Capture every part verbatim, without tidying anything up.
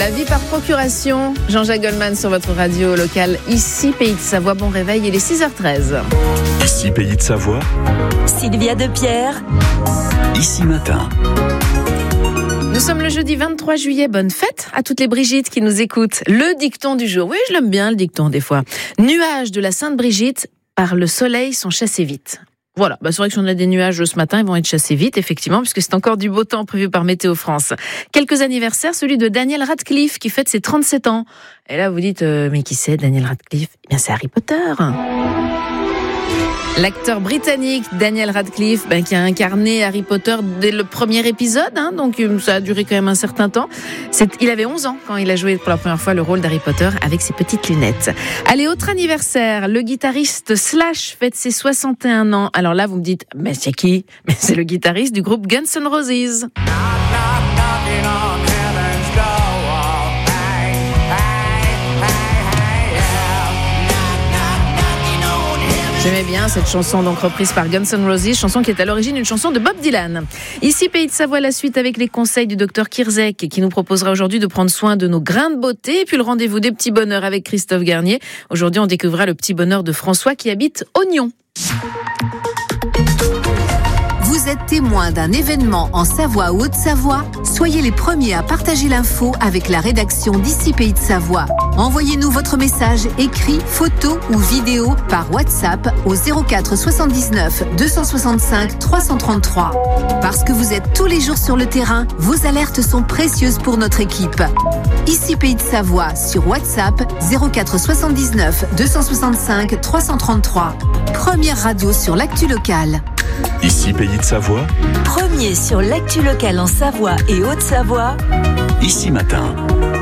La vie par procuration, Jean-Jacques Goldman sur votre radio locale, ici Pays de Savoie. Bon réveil, il est six heures treize. Ici Pays de Savoie, Sylvia Depierre, Ici Matin. Nous sommes le jeudi vingt-trois juillet, bonne fête à toutes les Brigitte qui nous écoutent. Le dicton du jour, oui je l'aime bien le dicton des fois. Nuages de la Sainte Brigitte, par le soleil sont chassés vite. Voilà, bah c'est vrai que si on a des nuages ce matin, ils vont être chassés vite, effectivement, puisque c'est encore du beau temps prévu par Météo France. Quelques anniversaires, celui de Daniel Radcliffe, qui fête ses trente-sept ans. Et là, vous dites, euh, mais qui c'est Daniel Radcliffe ? Eh bien, c'est Harry Potter. L'acteur britannique Daniel Radcliffe, ben, qui a incarné Harry Potter dès le premier épisode, hein, donc ça a duré quand même un certain temps. C'est, il avait onze ans quand il a joué pour la première fois le rôle d'Harry Potter avec ses petites lunettes. Allez, autre anniversaire, le guitariste Slash fête ses soixante et un ans. Alors là, vous me dites, mais c'est qui ? Mais c'est le guitariste du groupe Guns N' Roses. J'aimais bien cette chanson donc reprise par Guns N' Roses, chanson qui est à l'origine une chanson de Bob Dylan. Ici Pays de Savoie, la suite avec les conseils du docteur Kirzek qui nous proposera aujourd'hui de prendre soin de nos grains de beauté et puis le rendez-vous des petits bonheurs avec Christophe Garnier. Aujourd'hui, on découvrira le petit bonheur de François qui habite Ognon. Vous êtes témoin d'un événement en Savoie ou Haute-Savoie ? Soyez les premiers à partager l'info avec la rédaction d'Ici Pays de Savoie. Envoyez-nous votre message écrit, photo ou vidéo par WhatsApp au zéro quatre soixante-dix-neuf deux cent soixante-cinq trois cent trente-trois. Parce que vous êtes tous les jours sur le terrain, vos alertes sont précieuses pour notre équipe. Ici Pays de Savoie sur WhatsApp zéro quatre soixante-dix-neuf deux cent soixante-cinq trois cent trente-trois. Première radio sur l'actu locale. Ici Pays de Savoie, premier sur l'actu locale en Savoie et Haute-Savoie. Ici Matin.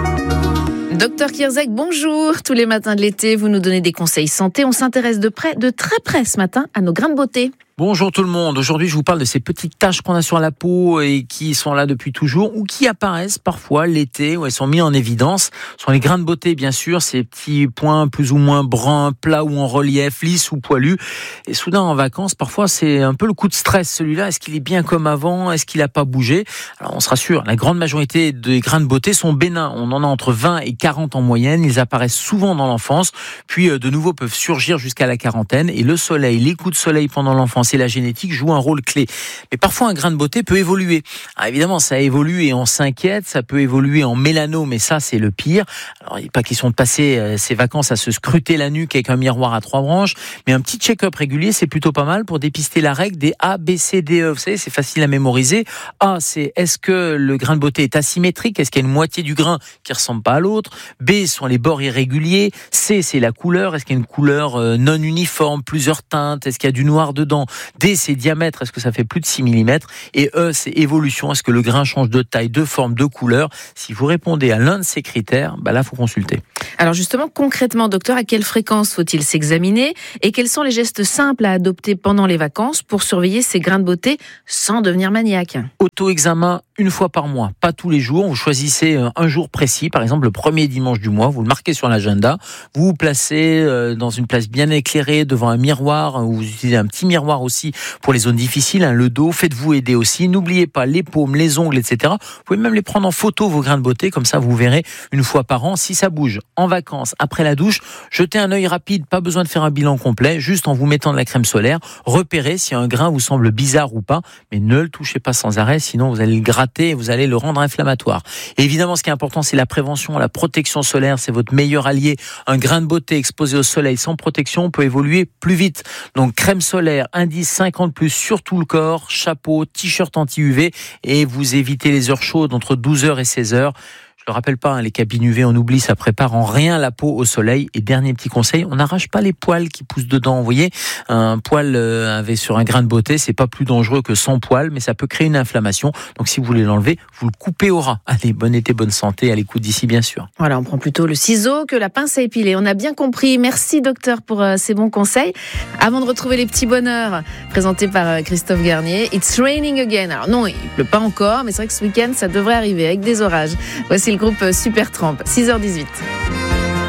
Docteur Kirzek, bonjour. Tous les matins de l'été, vous nous donnez des conseils santé. On s'intéresse de près, de très près ce matin à nos grains de beauté. Bonjour tout le monde. Aujourd'hui, je vous parle de ces petites taches qu'on a sur la peau et qui sont là depuis toujours ou qui apparaissent parfois l'été où elles sont mises en évidence. Ce sont les grains de beauté, bien sûr, ces petits points plus ou moins bruns, plats ou en relief, lisses ou poilus. Et soudain, en vacances, parfois, c'est un peu le coup de stress, celui-là. Est-ce qu'il est bien comme avant ? Est-ce qu'il n'a pas bougé ? Alors, on se rassure, la grande majorité des grains de beauté sont bénins. On en a entre vingt et quarante en moyenne. Ils apparaissent souvent dans l'enfance, puis de nouveau peuvent surgir jusqu'à la quarantaine. Et le soleil, les coups de soleil pendant l'enfance et la génétique jouent un rôle clé. Mais parfois, un grain de beauté peut évoluer. Alors évidemment, ça évolue et on s'inquiète. Ça peut évoluer en mélanome, mais ça, c'est le pire. Alors, il n'est pas question de passer euh, ses vacances à se scruter la nuque avec un miroir à trois branches, mais un petit check-up régulier, c'est plutôt pas mal pour dépister la règle des A, B, C, D, E. Vous savez, c'est facile à mémoriser. A, c'est est-ce que le grain de beauté est asymétrique ? Est-ce qu'il y a une moitié du grain qui ressemble pas à l'autre ? B, sont les bords irréguliers. C, c'est la couleur. Est-ce qu'il y a une couleur euh, non uniforme, plusieurs teintes ? Est-ce qu'il y a du noir dedans ? D, c'est diamètre, est-ce que ça fait plus de six millimètres ? Et E, c'est évolution, est-ce que le grain change de taille, de forme, de couleur ? Si vous répondez à l'un de ces critères, bah là, il faut consulter. Alors justement, concrètement, docteur, à quelle fréquence faut-il s'examiner ? Et quels sont les gestes simples à adopter pendant les vacances pour surveiller ces grains de beauté sans devenir maniaque ? Auto-examen une fois par mois, pas tous les jours. Vous choisissez un jour précis, par exemple le premier dimanche du mois, vous le marquez sur l'agenda, vous vous placez dans une place bien éclairée devant un miroir, vous utilisez un petit miroir aussi pour les zones difficiles, hein, le dos, faites-vous aider aussi. N'oubliez pas les paumes, les ongles, et cetera. Vous pouvez même les prendre en photo, vos grains de beauté, comme ça vous verrez une fois par an. Si ça bouge en vacances, après la douche, jetez un œil rapide, pas besoin de faire un bilan complet, juste en vous mettant de la crème solaire, repérez si un grain vous semble bizarre ou pas, mais ne le touchez pas sans arrêt, sinon vous allez le gratter et vous allez le rendre inflammatoire. Et évidemment, ce qui est important, c'est la prévention, la protection solaire, c'est votre meilleur allié. Un grain de beauté exposé au soleil sans protection peut évoluer plus vite. Donc crème solaire, indice cinquante plus sur tout le corps, chapeau, t-shirt anti-U V et vous évitez les heures chaudes entre douze heures et seize heures. Je le rappelle pas, hein, les cabines U V, on oublie, ça prépare en rien la peau au soleil. Et dernier petit conseil, on n'arrache pas les poils qui poussent dedans. Vous voyez, un poil euh, avec sur un grain de beauté, c'est pas plus dangereux que sans poil, mais ça peut créer une inflammation. Donc si vous voulez l'enlever, vous le coupez au ras. Allez, bon été, bonne santé, à l'écoute d'ici bien sûr. Voilà, on prend plutôt le ciseau que la pince à épiler. On a bien compris. Merci docteur pour euh, ces bons conseils. Avant de retrouver les petits bonheurs présentés par euh, Christophe Garnier, It's raining again. Alors non, il pleut pas encore, mais c'est vrai que ce week-end, ça devrait arriver avec des orages. Voici le groupe Supertramp, six heures dix-huit.